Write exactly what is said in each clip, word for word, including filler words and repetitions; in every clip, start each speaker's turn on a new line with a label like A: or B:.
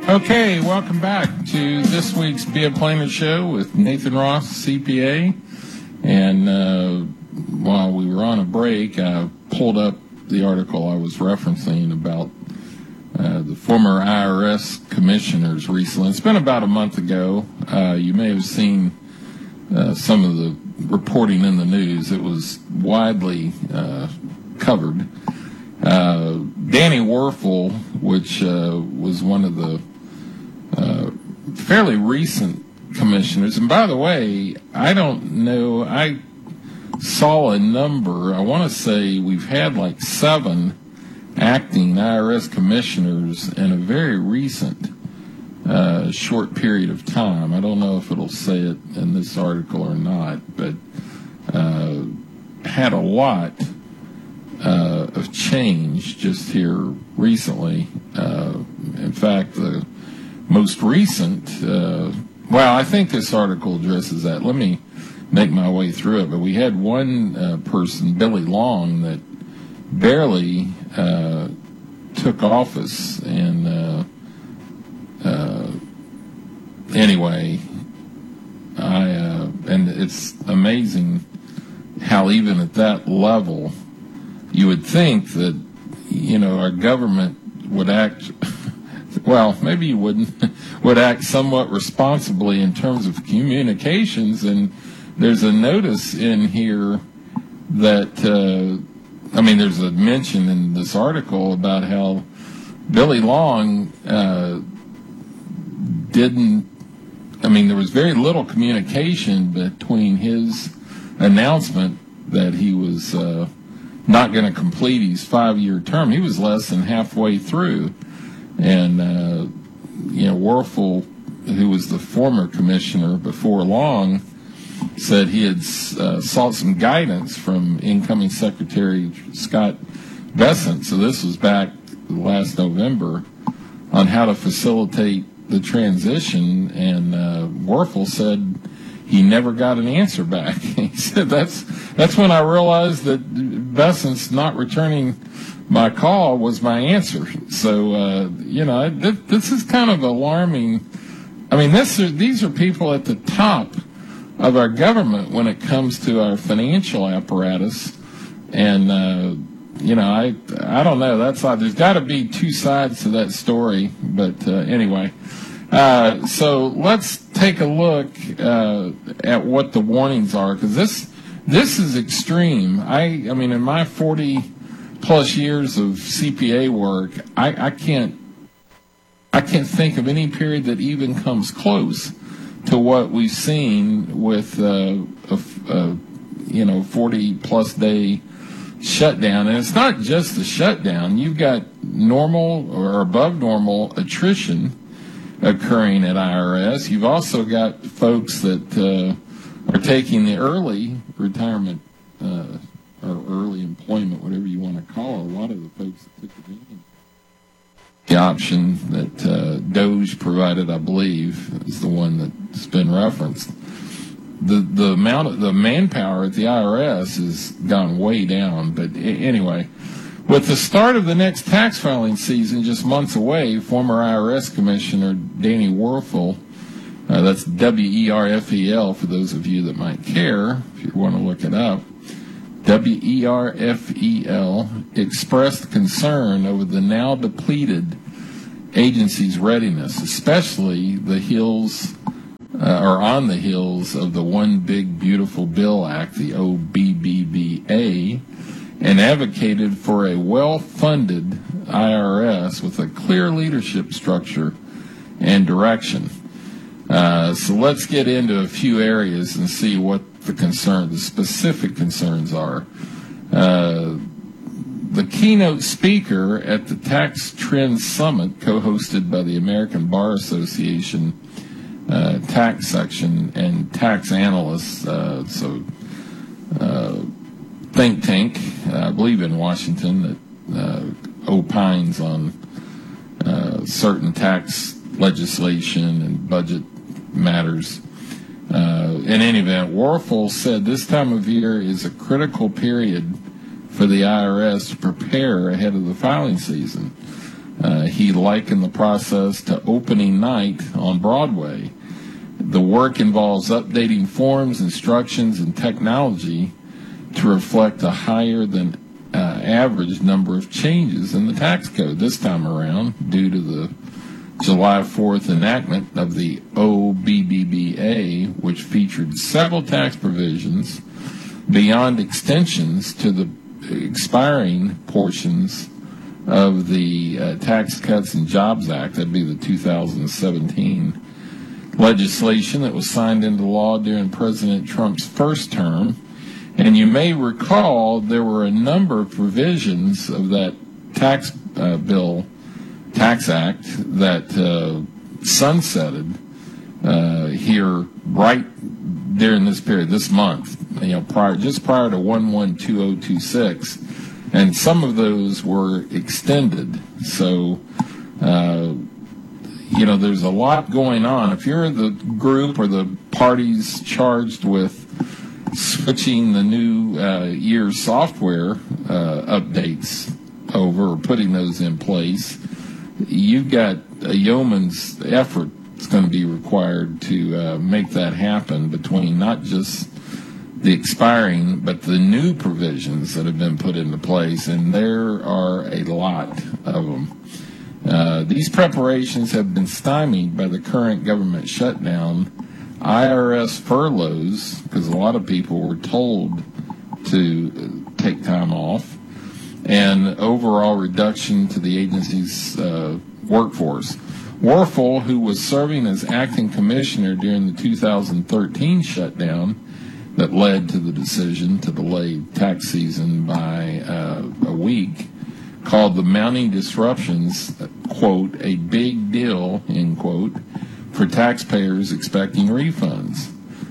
A: Okay, welcome back to this week's Be a Planner Show with Nathan Ross, C P A. And uh, while we were on a break, I pulled up the article I was referencing about uh, the former I R S commissioners recently. It's been about a month ago. Uh, you may have seen uh, some of the reporting in the news. It was widely uh, covered. Uh, Danny Werfel, which uh, was one of the uh, fairly recent commissioners, and by the way, I don't know, I saw a number, I want to say we've had like seven acting I R S commissioners in a very recent uh, short period of time. I don't know if it'll say it in this article or not, but uh, had a lot Uh, of change just here recently. Uh, in fact, the most recent, uh, well, I think this article addresses that. Let me make my way through it. But we had one uh, person, Billy Long, that barely uh, took office. And uh, uh, anyway, I uh, and it's amazing how even at that level, you would think that, you know, our government would act, well, maybe you wouldn't, would act somewhat responsibly in terms of communications. And there's a notice in here that, uh, I mean, there's a mention in this article about how Billy Long uh, didn't, I mean, there was very little communication between his announcement that he was uh, not going to complete his five-year term. He was less than halfway through. And, uh, you know, Werfel, who was the former commissioner before long, said he had uh, sought some guidance from incoming Secretary Scott Bessent. So this was back last November on how to facilitate the transition. And uh, Werfel said he never got an answer back. He said that's that's when I realized that Bessent's not returning my call was my answer. So uh, you know, th- this is kind of alarming. I mean, this are, these are people at the top of our government when it comes to our financial apparatus, and uh, you know, I I don't know. That's odd. There's got to be two sides to that story, but uh, anyway. Uh, so let's take a look uh, at what the warnings are, because this this is extreme. I I mean, in my forty plus years of C P A work, I, I can't I can't think of any period that even comes close to what we've seen with uh, a, a you know forty plus day shutdown. And it's not just the shutdown. You've got normal or above normal attrition occurring at I R S. You've also got folks that uh, are taking the early retirement uh, or early employment, whatever you want to call it. A lot of the folks that took advantage of the option that uh, DOGE provided, I believe, is the one that's been referenced. The the amount of the manpower at the I R S has gone way down. But anyway, with the start of the next tax filing season just months away, former I R S Commissioner Danny Werfel, uh, that's W E R F E L for those of you that might care, if you want to look it up, W E R F E L, expressed concern over the now depleted agency's readiness, especially the heels, uh, or on the heels of the One Big Beautiful Bill Act, the O B B B A, and advocated for a well-funded I R S with a clear leadership structure and direction. Uh, so let's get into a few areas and see what the concern, the specific concerns are. Uh, the keynote speaker at the Tax Trends Summit, co-hosted by the American Bar Association uh, tax section and tax analysts, uh, so uh, think tank, uh, I believe in Washington, that uh, opines on uh, certain tax legislation and budget matters. Uh, in any event, Werfel said this time of year is a critical period for the I R S to prepare ahead of the filing season. Uh, he likened the process to opening night on Broadway. The work involves updating forms, instructions, and technology to reflect a higher than uh, average number of changes in the tax code this time around due to the July fourth enactment of the O B B B A, which featured several tax provisions beyond extensions to the expiring portions of the uh, Tax Cuts and Jobs Act. That'd be the two thousand seventeen legislation that was signed into law during President Trump's first term. And you may recall there were a number of provisions of that tax uh, bill, Tax Act, that uh, sunsetted uh, here right during this period, this month, you know, prior, just prior to one one two oh two six. And some of those were extended. So, uh, you know, there's a lot going on. If you're the group or the parties charged with switching the new uh, year's software uh, updates over or putting those in place, you've got a yeoman's effort that's going to be required to uh, make that happen between not just the expiring, but the new provisions that have been put into place, and there are a lot of them. Uh, these preparations have been stymied by the current government shutdown, I R S furloughs, because a lot of people were told to take time off, and overall reduction to the agency's uh, workforce. Werfel, who was serving as acting commissioner during the two thousand thirteen shutdown that led to the decision to delay tax season by uh, a week, called the mounting disruptions, quote, a big deal, end quote, for taxpayers expecting refunds.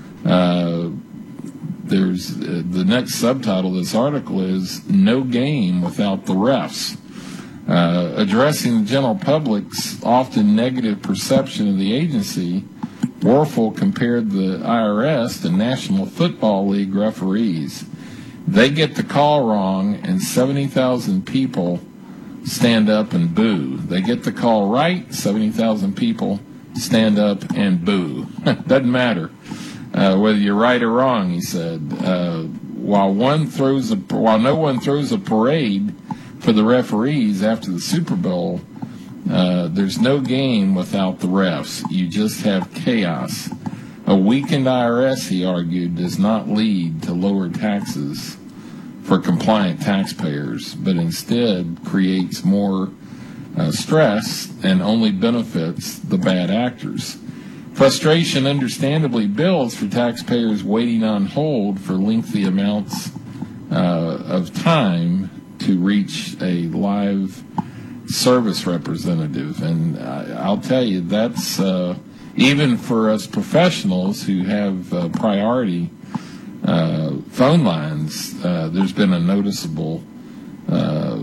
A: Uh, there's uh, the next subtitle of this article is No Game Without the Refs. Uh, addressing the general public's often negative perception of the agency, Werfel compared the I R S to National Football League referees. They get the call wrong and seventy thousand people stand up and boo. They get the call right, seventy thousand people stand up and boo. Doesn't matter uh, whether you're right or wrong, he said. Uh, while one throws a, while no one throws a parade for the referees after the Super Bowl, uh, there's no game without the refs. You just have chaos. A weakened I R S, he argued, does not lead to lower taxes for compliant taxpayers, but instead creates more uh, stress and only benefits the bad actors. Frustration understandably builds for taxpayers waiting on hold for lengthy amounts uh, of time to reach a live service representative. And I, I'll tell you, that's uh, even for us professionals who have uh, priority uh, phone lines, uh, there's been a noticeable uh,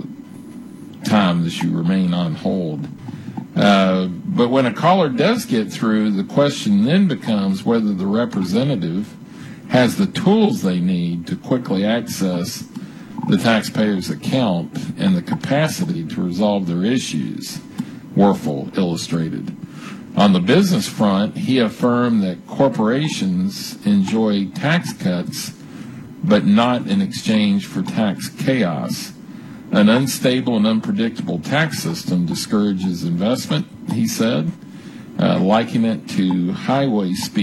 A: time that you remain on hold. Uh, but when a caller does get through, the question then becomes whether the representative has the tools they need to quickly access the taxpayer's account and the capacity to resolve their issues, Werfel illustrated. On the business front, he affirmed that corporations enjoy tax cuts, but not in exchange for tax chaos. An unstable and unpredictable tax system discourages investment, he said, uh, likening it to highway speed.